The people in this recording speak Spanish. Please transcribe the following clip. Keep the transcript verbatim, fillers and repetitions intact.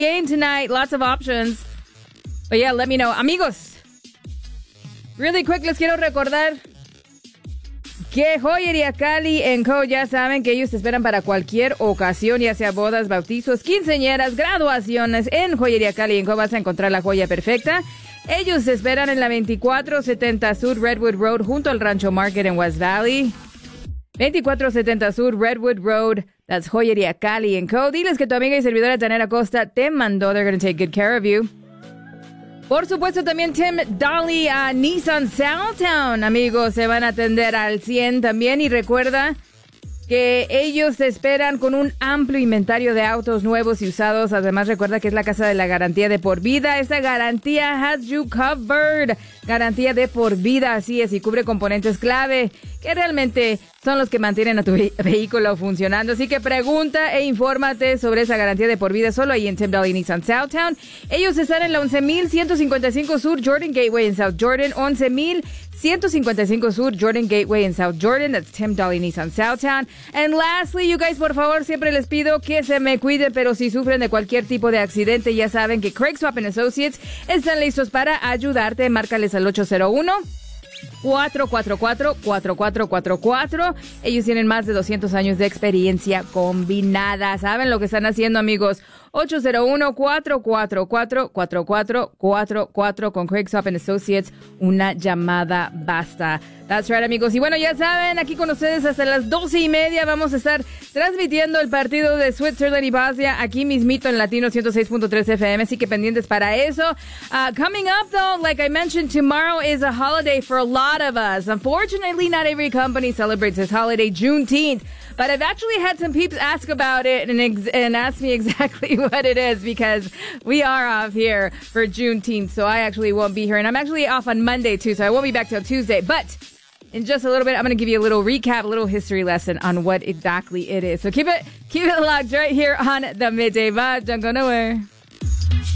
game tonight. Lots of options. But yeah, let me know. Amigos, really quick, les quiero recordar que Joyería Cali and Co. ya saben que ellos te esperan para cualquier ocasión, ya sea bodas, bautizos, quinceañeras, graduaciones. En Joyería Cali and Co. vas a encontrar la joya perfecta. Ellos te esperan en la veinticuatro setenta Sur Redwood Road junto al Rancho Market en West Valley. veinticuatro setenta Sur Redwood Road. That's Joyería Cali and Co. Diles que tu amiga y servidora Tanera Costa te mandó. They're going to take good care of you. Por supuesto, también Tim Dolly a Nissan Southtown, amigos, se van a atender al cien también. Y recuerda que ellos te esperan con un amplio inventario de autos nuevos y usados. Además, recuerda que es la casa de la garantía de por vida. Esta garantía has you covered. Garantía de por vida, así es, y cubre componentes clave que realmente son los que mantienen a tu ve- vehículo funcionando. Así que pregunta e infórmate sobre esa garantía de por vida solo ahí en Tim Dolly Nissan Southtown. Ellos están en la once mil ciento cincuenta y cinco Sur Jordan Gateway en South Jordan. once mil ciento cincuenta y cinco Sur Jordan Gateway en South Jordan. That's Tim Dolly Nissan Southtown. And lastly, you guys, por favor, siempre les pido que se me cuide, pero si sufren de cualquier tipo de accidente, ya saben que Craig Swap and Associates están listos para ayudarte. Márcales al ocho cero uno, cuatro cuatro cuatro, cuatro cuatro cuatro cuatro. Ellos tienen más de doscientos años de experiencia combinada. ¿Saben lo que están haciendo, amigos? ocho cero uno, cuatro cuatro cuatro, cuatro cuatro cuatro cuatro con Craig Swap and Associates. Una llamada basta. That's right, amigos. Y bueno, ya saben, aquí con ustedes hasta las doce y media vamos a estar transmitiendo el partido de Switzerland y Bosnia aquí mismito en Latino ciento seis punto tres F M. Así que pendientes para eso. Uh, coming up, though, like I mentioned, tomorrow is a holiday for a lot of us. Unfortunately, not every company celebrates this holiday, Juneteenth. But I've actually had some peeps ask about it and ex- and ask me exactly what it is because we are off here for Juneteenth. So I actually won't be here. And I'm actually off on Monday, too, so I won't be back till Tuesday. But in just a little bit, I'm going to give you a little recap, a little history lesson on what exactly it is. So keep it, keep it locked right here on the Midday Vibe. Don't go nowhere.